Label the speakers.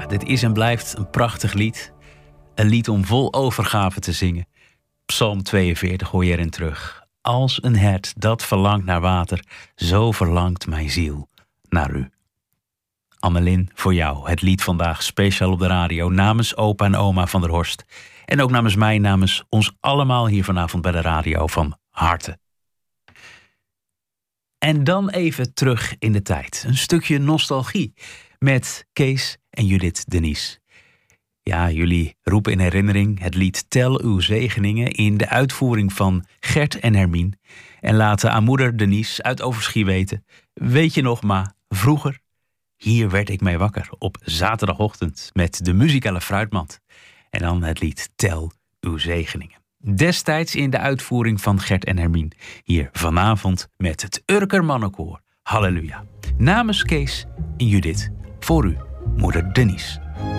Speaker 1: dit is en blijft een prachtig lied. Een lied om vol overgave te zingen. Psalm 42 hoor je erin terug. Als een hert dat verlangt naar water, zo verlangt mijn ziel naar u. Amelin, voor jou het lied vandaag speciaal op de radio namens opa en oma van der Horst. En ook namens mij, namens ons allemaal hier vanavond bij de radio van harte. En dan even terug in de tijd. Een stukje nostalgie met Kees en Judith Denies. Ja, jullie roepen in herinnering het lied Tel uw zegeningen in de uitvoering van Gert en Hermien. En laten aan moeder Denies uit Overschie weten. Weet je nog, ma, vroeger? Hier werd ik mee wakker op zaterdagochtend met de muzikale fruitmand. En dan het lied Tel uw zegeningen. Destijds in de uitvoering van Gert en Hermien. Hier vanavond met het Urker Mannenkoor. Halleluja. Namens Kees en Judith, voor u, moeder Denies.